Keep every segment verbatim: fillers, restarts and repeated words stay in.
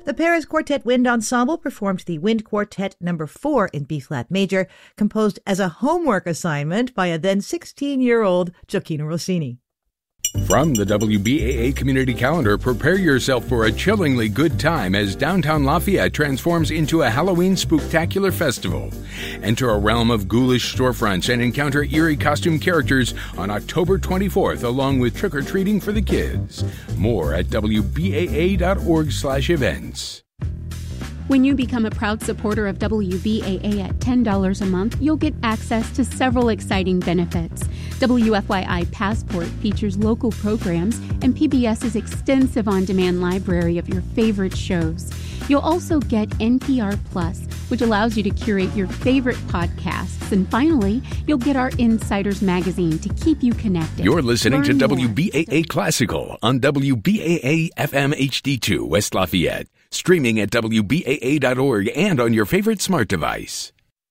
The Paris Quartet Wind Ensemble performed the Wind Quartet number four in B-flat major, composed as a homework assignment by a then sixteen-year-old Gioacchino Rossini. From the W B A A Community Calendar, prepare yourself for a chillingly good time as downtown Lafayette transforms into a Halloween spooktacular festival. Enter a realm of ghoulish storefronts and encounter eerie costume characters on October twenty-fourth, along with trick-or-treating for the kids. More at W B A A dot org slash events. When you become a proud supporter of W B A A at ten dollars a month, you'll get access to several exciting benefits. W F Y I Passport features local programs and PBS's extensive on-demand library of your favorite shows. You'll also get N P R Plus, which allows you to curate your favorite podcasts. And finally, you'll get our Insiders magazine to keep you connected. You're listening Learn to more. W B A A Classical on W B A A F M H D two West Lafayette. Streaming at W B A A dot org and on your favorite smart device.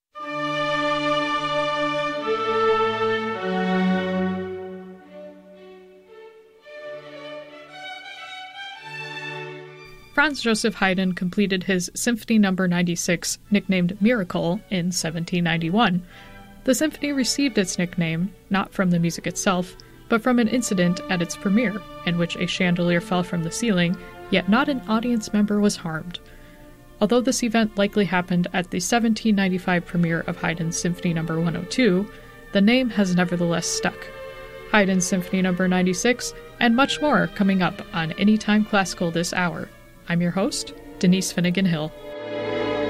Franz Joseph Haydn completed his Symphony Number ninety-six, nicknamed Miracle, in seventeen ninety-one. The symphony received its nickname not from the music itself, but from an incident at its premiere, in which a chandelier fell from the ceiling, yet not an audience member was harmed. Although this event likely happened at the seventeen ninety-five premiere of Haydn's Symphony Number one oh two, the name has nevertheless stuck. Haydn's Symphony Number ninety-six, and much more coming up on Anytime Classical this hour. I'm your host, Denise Finnegan Hill.